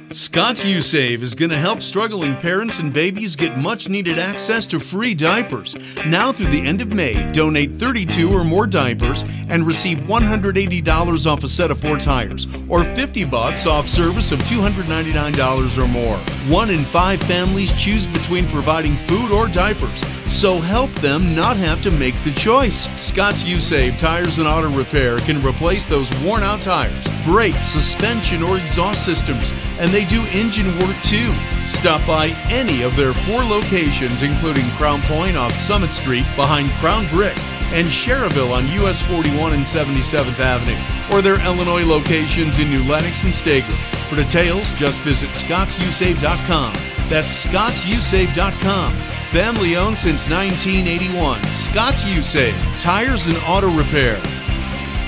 Scott's USave is going to help struggling parents and babies get much-needed access to free diapers. Now through the end of May, donate 32 or more diapers and receive $180 off a set of 4 tires or $50 off service of $299 or more. 1 in 5 families choose between providing food or diapers, so help them not have to make the choice. Scott's USave Tires and Auto Repair can replace those worn-out tires, brake, suspension, or exhaust systems, and they do engine work too. Stop by any of their 4 locations, including Crown Point off Summit Street behind Crown Brick and Cherville on US 41 and 77th Avenue, or their Illinois locations in New Lenox and Stager. For details, just visit ScottsUSave.com. That's ScottsUSave.com. Family owned since 1981. Scott's USave, Tires and Auto Repair.